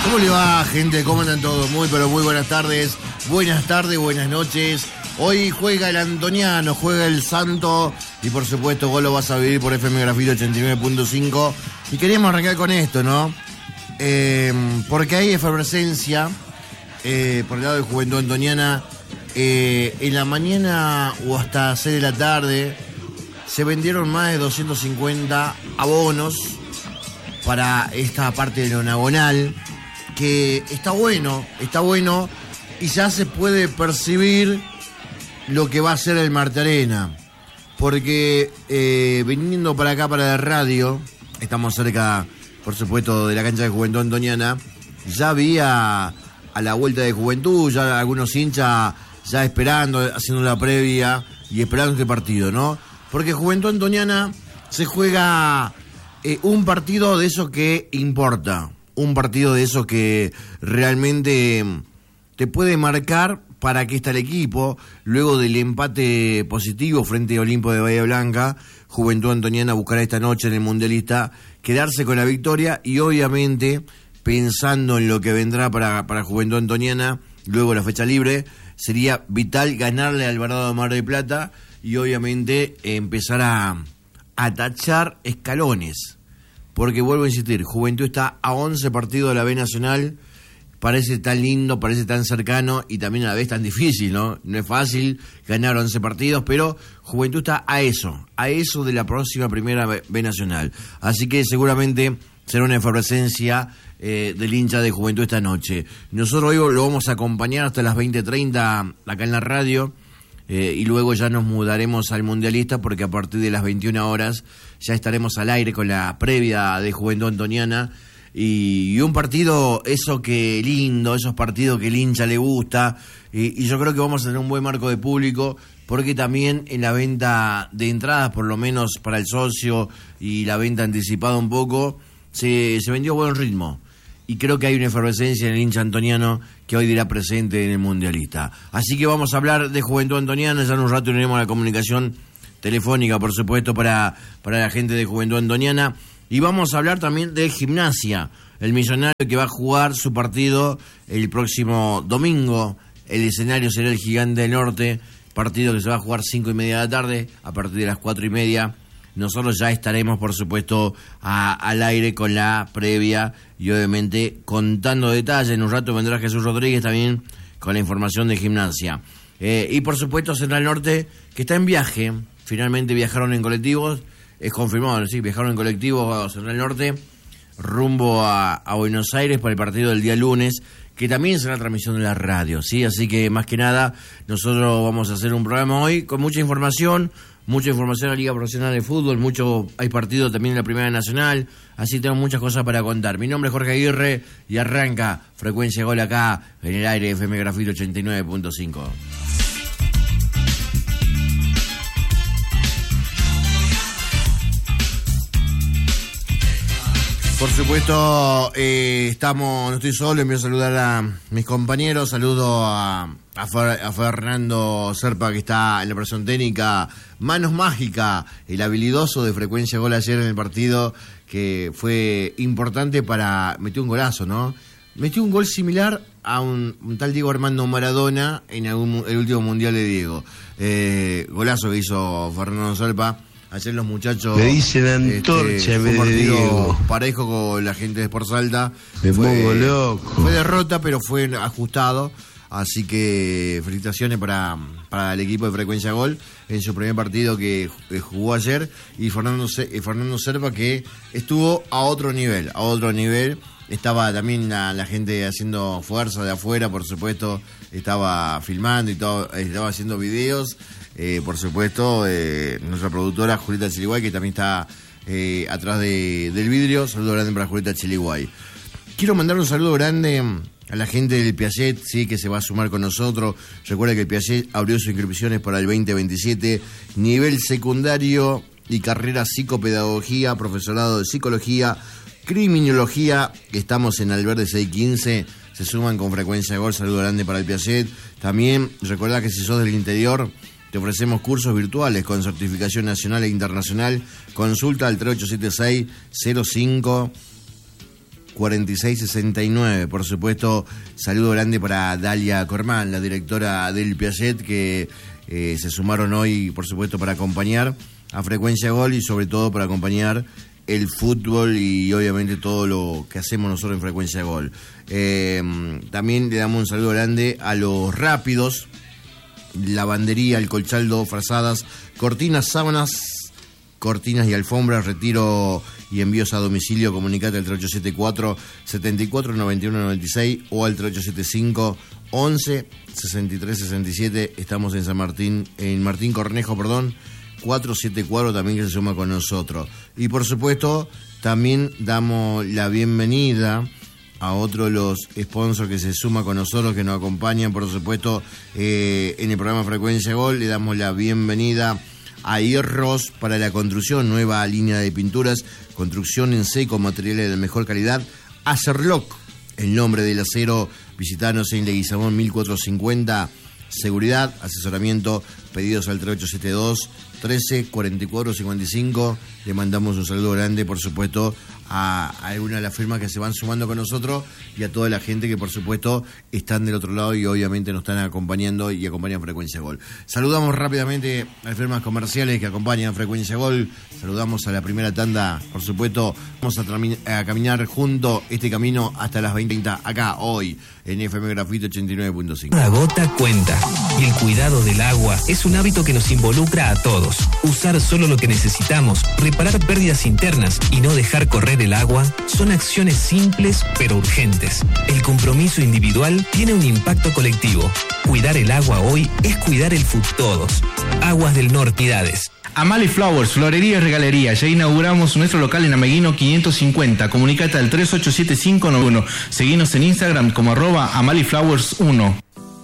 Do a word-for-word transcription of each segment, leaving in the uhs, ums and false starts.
¿Cómo le va, gente? ¿Cómo andan todos? Muy, pero muy buenas tardes. Buenas tardes, buenas noches. Hoy juega el Antoniano, juega el Santo. Y por supuesto, vos lo vas a vivir por F M Grafito ochenta y nueve punto cinco. Y queríamos arrancar con esto, ¿no? Eh, porque hay efervescencia eh, por el lado de Juventud Antoniana. Eh, en la mañana o hasta seis de la tarde se vendieron más de doscientos cincuenta abonos para esta parte de lo nagonal, que está bueno, está bueno, y ya se puede percibir lo que va a ser el Marte Arena, porque eh, viniendo para acá, para la radio, estamos cerca, por supuesto, de la cancha de Juventud Antoniana, ya había a la vuelta de Juventud, ya algunos hinchas ya esperando, haciendo la previa y esperando este partido, ¿no? Porque Juventud Antoniana se juega eh, un partido de eso que importa, un partido de eso que realmente te puede marcar para qué está el equipo. Luego del empate positivo frente a Olimpo de Bahía Blanca, Juventud Antoniana buscará esta noche en el Mundialista quedarse con la victoria y obviamente pensando en lo que vendrá para, para Juventud Antoniana, luego de la fecha libre, sería vital ganarle al Alvarado de Mar del Plata y obviamente empezar a, a tachar escalones. Porque vuelvo a insistir, Juventud está a once partidos de la B Nacional, parece tan lindo, parece tan cercano y también a la vez tan difícil, ¿no? No es fácil ganar once partidos, pero Juventud está a eso, a eso de la próxima primera B Nacional. Así que seguramente será una efervescencia eh, del hincha de Juventud esta noche. Nosotros hoy lo vamos a acompañar hasta las veinte treinta acá en la radio. Eh, y luego ya nos mudaremos al Mundialista porque a partir de las veintiuna horas ya estaremos al aire con la previa de Juventud Antoniana y, y un partido, eso que lindo, esos partidos que el hincha le gusta y, y yo creo que vamos a tener un buen marco de público porque también en la venta de entradas, por lo menos para el socio y la venta anticipada un poco, se, se vendió a buen ritmo. Y creo que hay una efervescencia en el hincha antoniano que hoy dirá presente en el Mundialista. Así que vamos a hablar de Juventud Antoniana. Ya en un rato tenemos la comunicación telefónica, por supuesto, para, para la gente de Juventud Antoniana. Y vamos a hablar también de Gimnasia, el millonario que va a jugar su partido el próximo domingo. El escenario será el Gigante del Norte, partido que se va a jugar cinco y media de la tarde, a partir de las cuatro y media. Nosotros ya estaremos, por supuesto, a, al aire con la previa y obviamente contando detalles. En un rato vendrá Jesús Rodríguez también con la información de Gimnasia. Eh, y por supuesto Central Norte, que está en viaje. Finalmente viajaron en colectivos. Es confirmado, sí, viajaron en colectivos a Central Norte rumbo a, a Buenos Aires para el partido del día lunes, que también será transmisión de la radio, ¿sí? Así que más que nada nosotros vamos a hacer un programa hoy con mucha información. Mucha información de la Liga Profesional de Fútbol, mucho hay partido también en la Primera Nacional, así tengo muchas cosas para contar. Mi nombre es Jorge Aguirre y arranca Frecuencia Gol acá en el aire F M Grafito ochenta y nueve punto cinco. Por supuesto, eh, estamos, no estoy solo, envío a saludar a mis compañeros, saludo a, a, Fer, a Fernando Serpa, que está en la operación técnica, manos mágica, el habilidoso de Frecuencia Gol ayer en el partido, que fue importante para, metió un golazo, ¿no? Metió un gol similar a un, un tal Diego Armando Maradona en algún, el último Mundial de Diego. Eh, golazo que hizo Fernando Serpa. Ayer los muchachos... Me dicen antorcha, este, fue un partido Diego. parejo con la gente de Sport Salta. Me fue, pongo loco. Fue derrota, pero fue ajustado. Así que felicitaciones para, para el equipo de Frecuencia Gol en su primer partido que jugó ayer. Y Fernando, Fernando Serpa, que estuvo a otro nivel, a otro nivel. Estaba también la, la gente haciendo fuerza de afuera, por supuesto. Estaba filmando y todo, estaba haciendo videos. Eh, por supuesto, eh, nuestra productora Julieta Chiliguay, que también está eh, atrás de, del vidrio. Saludo grande para Julieta Chiliguay. Quiero mandar un saludo grande a la gente del Piaget, sí, que se va a sumar con nosotros. Recuerda que el Piaget abrió sus inscripciones para el veinte veintisiete, nivel secundario y carrera psicopedagogía, profesorado de psicología, criminología. Estamos en Alverde seiscientos quince. Se suman con Frecuencia Gol. Saludo grande para el Piaget. También recuerda que si sos del interior, te ofrecemos cursos virtuales con certificación nacional e internacional. Consulta al tres ocho siete seis cero cinco cuarenta y seis sesenta y nueve. Por supuesto, saludo grande para Dalia Cormán, la directora del Piaget, que eh, se sumaron hoy, por supuesto, para acompañar a Frecuencia Gol y sobre todo para acompañar el fútbol y obviamente todo lo que hacemos nosotros en Frecuencia Gol. Eh, también le damos un saludo grande a los rápidos, lavandería, El Colchaldo, frazadas, cortinas, sábanas, cortinas y alfombras, retiro y envíos a domicilio. Comunicate al tres ocho siete cuatro, setenta y cuatro, noventa y uno noventa y seis o al tres ocho siete cinco, once, sesenta y tres sesenta y siete. Estamos en San Martín, en Martín Cornejo, perdón, cuatrocientos setenta y cuatro, también, que se suma con nosotros. Y por supuesto, también damos la bienvenida a otro de los sponsors que se suma con nosotros, que nos acompañan, por supuesto, eh, en el programa Frecuencia Gol. Le damos la bienvenida a Hierros para la construcción, nueva línea de pinturas, construcción en seco, materiales de la mejor calidad. Acerloc, el nombre del acero. Visitanos en Leguizamón mil cuatrocientos cincuenta. Seguridad, asesoramiento, pedidos al tres ocho siete dos, trece, cuarenta y cuatro, cincuenta y cinco. Le mandamos un saludo grande, por supuesto, a, a algunas de las firmas que se van sumando con nosotros y a toda la gente que, por supuesto, están del otro lado y obviamente nos están acompañando y acompañan Frecuencia Gol. Saludamos rápidamente a las firmas comerciales que acompañan Frecuencia Gol. Saludamos a la primera tanda, por supuesto. Vamos a, termi- a caminar junto este camino hasta las veinte treinta, acá, hoy, en F M Grafito ochenta y nueve punto cinco. Cada gota cuenta, y el cuidado del agua es un hábito que nos involucra a todos. Usar solo lo que necesitamos, reparar pérdidas internas y no dejar correr el agua son acciones simples pero urgentes. El compromiso individual tiene un impacto colectivo. Cuidar el agua hoy es cuidar el futuro. Todos. Aguas del Norte, Unidades. Amali Flowers, florería y regalería. Ya inauguramos nuestro local en Ameguino quinientos cincuenta. Comunicate al tres ocho siete cinco nueve uno. Seguinos en Instagram como arroba amaliflowers uno.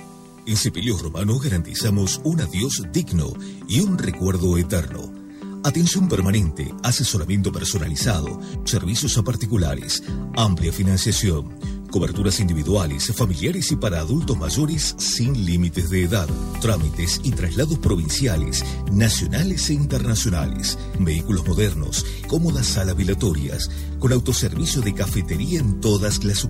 En Cepillos Romano garantizamos un adiós digno y un recuerdo eterno. Atención permanente, asesoramiento personalizado, servicios a particulares, amplia financiación, coberturas individuales, familiares y para adultos mayores sin límites de edad, trámites y traslados provinciales, nacionales e internacionales, vehículos modernos, cómodas salas velatorias, con autoservicio de cafetería en todas las